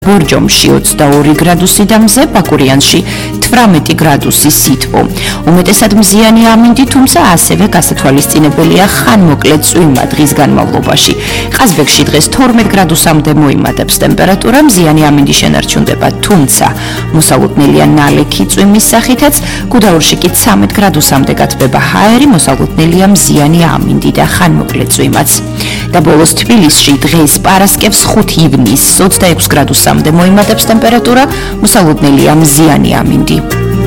ბორჯომში 22 გრადუსი და მზე ბაკურიანში 18 გრადუსი სითბო. უმეტესად მზიანი ამინდი, თუმცა ასევე გასათვალისწინებელია ხანმოკლე წვიმა დღის განმავლობაში. ყაზბეგში დღეს 12 გრადუსამდე მოიმატებს ტემპერატურა, მზიანი ამინდი შენარჩუნდება, თუმცა მოსალოდნელია ნალექი წვიმის სახითაც, გუდაურში კი 13 გრადუსამდე გათბება ჰაერი, მოსალოდნელია მზიანი ამინდი და ხანმოკლე წვიმაც. და ბოლოს თბილისში დღეს პარასკევს 5 ივნისს 26 გრადუსამდე მოიმატებს ტემპერატურა, მოსალოდნელია მზიანი ამინდი.